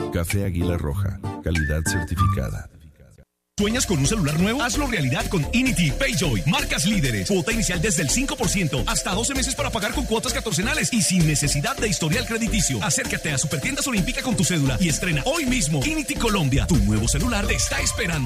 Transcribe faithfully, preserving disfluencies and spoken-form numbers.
Café Águila Roja, calidad certificada. ¿Sueñas con un celular nuevo? Hazlo realidad con Inity PayJoy. Marcas líderes. Cuota inicial desde el cinco por ciento. Hasta doce meses para pagar con cuotas catorcenales y sin necesidad de historial crediticio. Acércate a Supertiendas Olímpica con tu cédula y estrena hoy mismo Inity Colombia. Tu nuevo celular te está esperando.